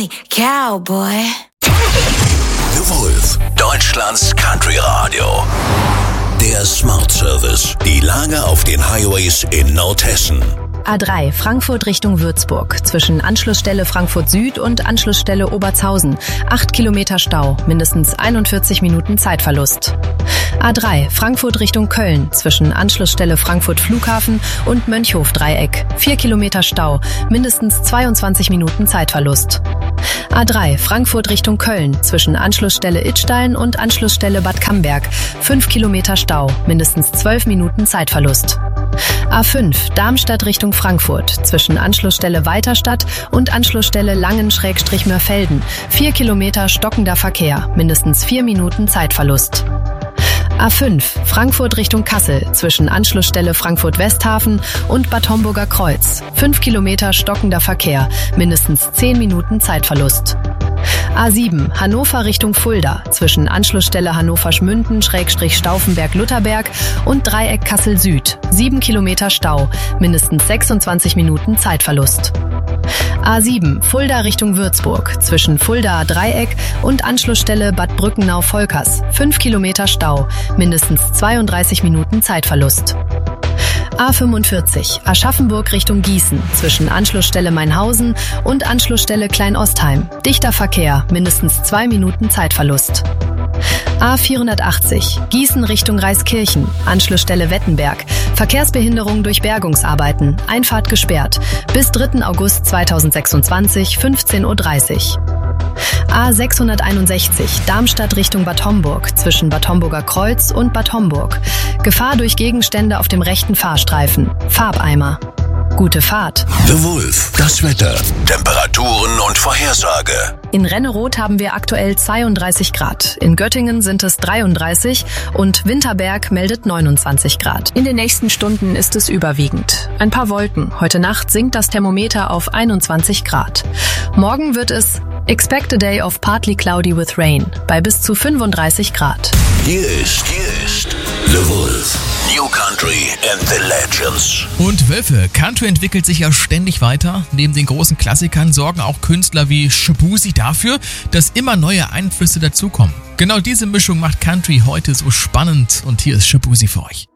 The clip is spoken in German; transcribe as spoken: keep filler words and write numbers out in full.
only cowboy. The Wolf, Deutschlands Country Radio. Der Smart Service. Die Lage auf den Highways in Nordhessen. A drei, Frankfurt Richtung Würzburg. Zwischen Anschlussstelle Frankfurt Süd und Anschlussstelle Obertshausen. acht Kilometer Stau, mindestens einundvierzig Minuten Zeitverlust. A drei, Frankfurt Richtung Köln. Zwischen Anschlussstelle Frankfurt Flughafen und Mönchhof-Dreieck. vier Kilometer Stau, mindestens zweiundzwanzig Minuten Zeitverlust. A drei, Frankfurt Richtung Köln. Zwischen Anschlussstelle Idstein und Anschlussstelle Bad Camberg. fünf Kilometer Stau, mindestens zwölf Minuten Zeitverlust. A fünf, Darmstadt Richtung Frankfurt. Zwischen Anschlussstelle Weiterstadt und Anschlussstelle Langen-Mörfelden. vier Kilometer stockender Verkehr, mindestens vier Minuten Zeitverlust. A fünf, Frankfurt Richtung Kassel. Zwischen Anschlussstelle Frankfurt-Westhafen und Bad Homburger Kreuz. fünf Kilometer stockender Verkehr, mindestens zehn Minuten Zeitverlust. A sieben, Hannover Richtung Fulda. Zwischen Anschlussstelle Hannover-Schmünden-Stauffenberg-Lutherberg und Dreieck Kassel Süd. sieben Kilometer Stau, mindestens sechsundzwanzig Minuten Zeitverlust. A sieben, Fulda Richtung Würzburg. Zwischen Fulda Dreieck und Anschlussstelle Bad Brückenau-Volkers. fünf Kilometer Stau, mindestens zweiunddreißig Minuten Zeitverlust. A fünfundvierzig, Aschaffenburg Richtung Gießen. Zwischen Anschlussstelle Mainhausen und Anschlussstelle Kleinostheim. Dichter Verkehr, mindestens zwei Minuten Zeitverlust. A vierhundertachtzig, Gießen Richtung Reiskirchen. Anschlussstelle Wettenberg. Verkehrsbehinderung durch Bergungsarbeiten. Einfahrt gesperrt. Bis dritten August zweitausendsechsundzwanzig, fünfzehn Uhr dreißig. A sechshunderteinundsechzig, Darmstadt Richtung Bad Homburg. Zwischen Bad Homburger Kreuz und Bad Homburg. Gefahr durch Gegenstände auf dem rechten Fahrstreifen. Farbeimer. Gute Fahrt. The Wolf, das Wetter, Temperaturen und Vorhersage. In Renneroth haben wir aktuell zweiunddreißig Grad. In Göttingen sind es dreiunddreißig und Winterberg meldet neunundzwanzig Grad. In den nächsten Stunden ist es überwiegend. Ein paar Wolken. Heute Nacht sinkt das Thermometer auf einundzwanzig Grad. Morgen wird es expect a day of partly cloudy with rain bei bis zu fünfunddreißig Grad. Hier ist, hier ist The Wolf. New Country and the Legends. Und Wölfe, Country entwickelt sich ja ständig weiter. Neben den großen Klassikern sorgen auch Künstler wie Shaboozey dafür, dass immer neue Einflüsse dazukommen. Genau diese Mischung macht Country heute so spannend und hier ist Shaboozey für euch.